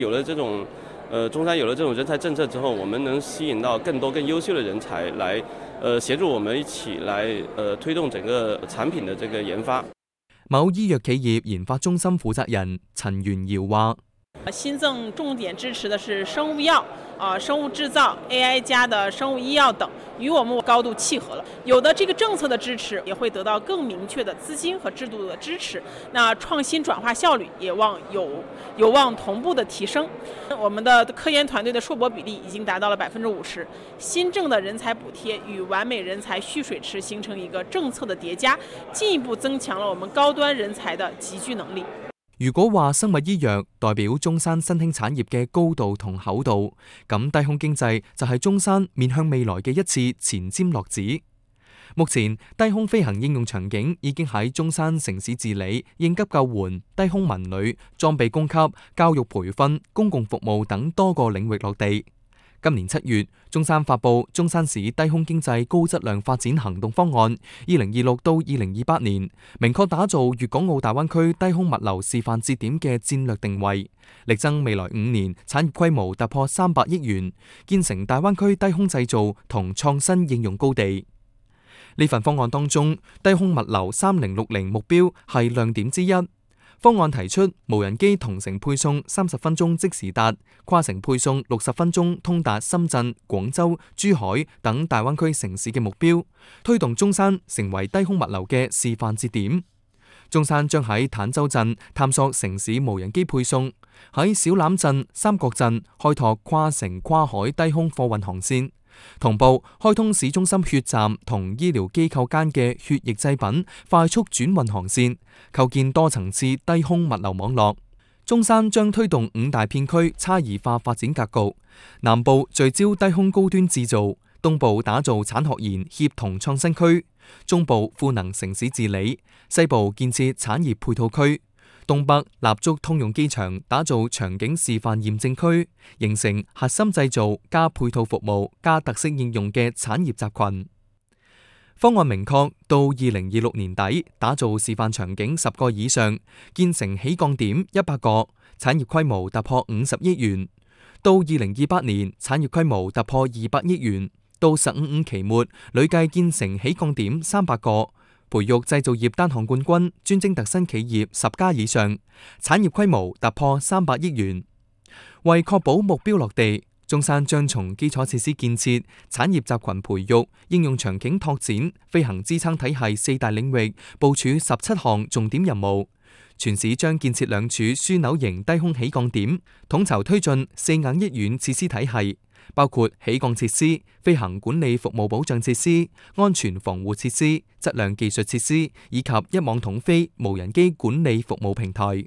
有了这种中山有了这种人才政策之後，我們能吸引到更多更優秀的人才來協助我們一起來推動整個產品的這個研發。 某醫藥企業研發中心負責人陳元堯話： 新政重點支持的是生物藥、生物製造、AI 加的生物醫藥等，與我們高度契合了。有的這個政策的支持，也會得到更明確的資金和制度的支持。那創新轉化效率也有望同步的提升。我們的科研團隊的碩博比例已經達到了50%。新政的人才補貼與完美人才蓄水池形成一個政策的疊加，進一步增強了我們高端人才的集聚能力。 如果話生物醫藥代表中山新興產業嘅高度同厚度，咁低空經濟就係中山面向未來嘅一次前瞻落子。目前低空飛行應用場景已經喺中山城市治理、應急救援、低空文旅、裝備供給、教育培訓、公共服務等多個領域落地。今年7月，中山發布中山市低空經濟高質量發展行動方案，2026到2028年，明確打造粵港澳大灣區低空物流示範節點嘅戰略定位，力爭未來5年產業規模突破300億元，建成大灣區低空製造同創新應用高地。呢份方案當中，低空物流3060目標係亮點之一。方案提出無人機同城配送30分鐘即時達，跨城配送60分鐘通達深圳、廣州、珠海等大灣區城市嘅目標，推動中山成為低空物流嘅示範節點。中山將喺坦洲鎮探索城市無人機配送，喺小欖鎮、三角鎮開拓跨城跨海低空貨運航線，同步開通市中心血站同醫療機構間嘅血液製品快速轉運航線，構建多層次低空物流網絡。中山將推動5大片區差異化發展格局，南部聚焦低空高端製造，東部打造產學研協同創新區，中部賦能城市治理，西部建設產業配套區，東北立足通用機場，打造場景示範驗證區，形成核心製造加配套服務加特色應用嘅產業集群。方案明確到2026年底，打造示範場景10個以上，建成起降點100個，產業規模突破50億元。到2028年，產業規模突破200億元。到15期末，累計建成起降點300個。培育製造業單項冠軍、專精特新企業10家以上，產業規模突破300億元。為確保目標落地，中山將從基礎設施建設、產業集群培育、應用場景拓展、飛行支撐體系4大領域部署17項重點任務。全市將建設2處樞紐型低空起降點，統籌推進4硬1軟設施體系，包括起降設施、飛行管理服務保障設施、安全防護設施、質量技術設施以及一網統飛無人機管理服務平台。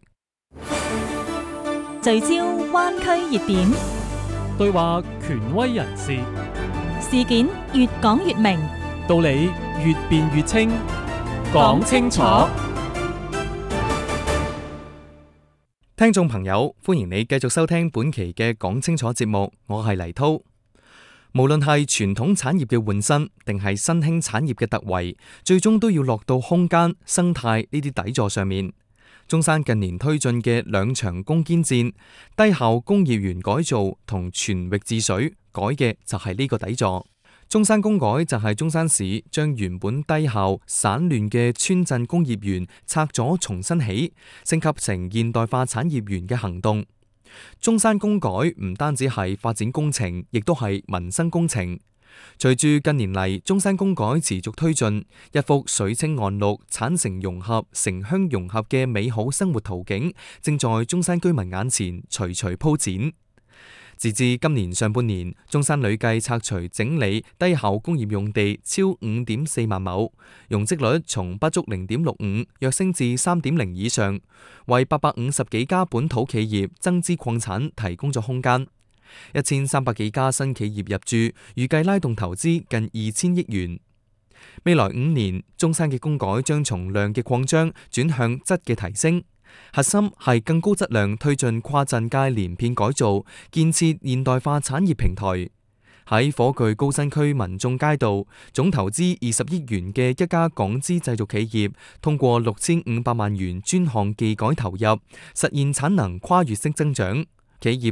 聚焦灣區熱點， 對話權威人士， 事件越講越明， 道理越辯越清，講清楚。 聽眾朋友，歡迎你繼續收聽本期嘅講清楚節目，我係黎濤。無論係傳統產業嘅換新，定係新興產業嘅突圍，最終都要落到空間、生態呢啲底座上面。中山近年推進嘅2場攻堅戰，低效工業園改造同全域治水，改嘅就係呢個底座。中山工改就係中山市將原本低效散亂嘅村鎮工業園拆咗重新起，升級成現代化產業園嘅行動。中山工改唔單止係發展工程，亦都係民生工程。隨住近年嚟中山工改持續推進，一幅水清岸綠、產城融合、城鄉融合嘅美好生活圖景，正在中山居民眼前徐徐鋪展。截至今年上半年，中山累計拆除整理低效工業用地超5.4萬畝，容積率從不足0.65躍升至3.0以上，為850幾家本土企業增資擴產提供咗空間。1300幾家新企業入駐，預計拉動投資近2000億元。未來5年，中山嘅工改將從量嘅擴張轉向質嘅提升。核心係更高質量推進跨鎮界連片改造，建設現代化產業平台。喺火炬高新區民眾街道，總投資20億元嘅一家港資製造企業，通過6500萬元專項技改投入，實現產能跨越式增長。企業